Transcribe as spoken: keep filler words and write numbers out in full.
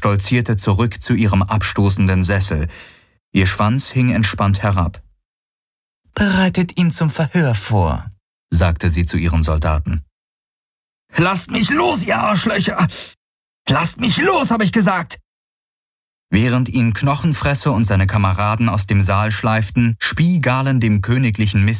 stolzierte zurück zu ihrem abstoßenden Sessel. Ihr Schwanz hing entspannt herab. »Bereitet ihn zum Verhör vor«, sagte sie zu ihren Soldaten. »Lasst mich los, ihr Arschlöcher! Lasst mich los, habe ich gesagt!« Während ihn Knochenfresser und seine Kameraden aus dem Saal schleiften, spie Galen dem königlichen